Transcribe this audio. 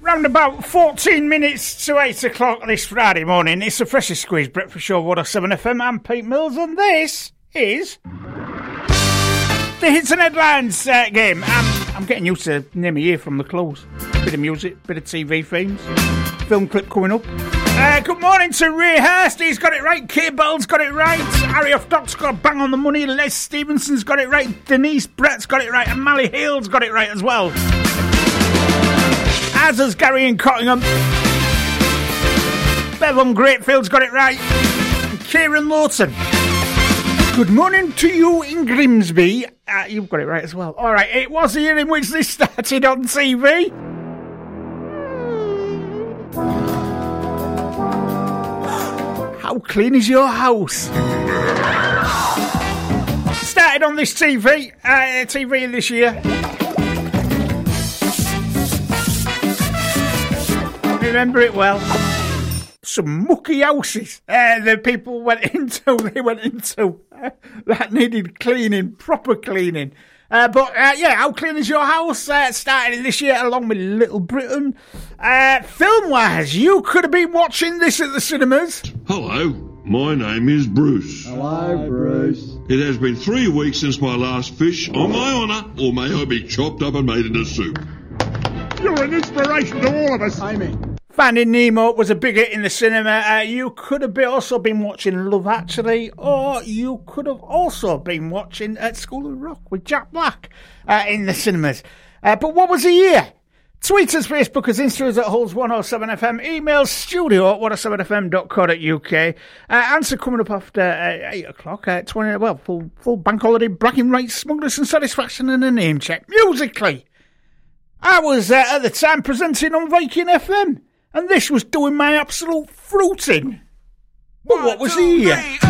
Round about 14 minutes to 8 o'clock this Friday morning. It's the Freshly Squeezed Breakfast Show, 107 FM. I'm Pete Mills, and this is the Hits and Headlines game. I'm getting used to name a year from the close. Bit of music, bit of TV themes, film clip coming up. Good morning to Ray Hurst, he's got it right. Kay Bell's got it right. Harry Off Doc's got a bang on the money. Les Stevenson's got it right. Denise Brett's got it right. And Mally Hale's got it right as well. As has Gary in Cottingham. Bevan Greatfield's got it right. And Kieran Lawton. Good morning to you in Grimsby. You've got it right as well. Alright, it was the year in which this started on TV. How clean is your house? Started on this TV this year. Remember it well. Some mucky houses the people went into that needed cleaning, proper cleaning. But how clean is your house? Started this year along with Little Britain. Film-wise, you could have been watching this at the cinemas. Hello, my name is Bruce. Hello, Bruce. It has been 3 weeks since my last fish. On my honour, or may I be chopped up and made into soup. You're an inspiration to all of us. Amen. Finding Nemo was a big hit in the cinema. You could have also been watching Love Actually, or you could have also been watching at School of Rock with Jack Black in the cinemas. But what was the year? Tweet us, Facebook us, Insta us at Holes107FM, email studio at 107fm.co.uk. Answer coming up after 8 o'clock. Full bank holiday, bragging rights, smugness and satisfaction, and a name check. Musically, I was at the time presenting on Viking FM. And this was doing my absolute fruiting. But what was the year?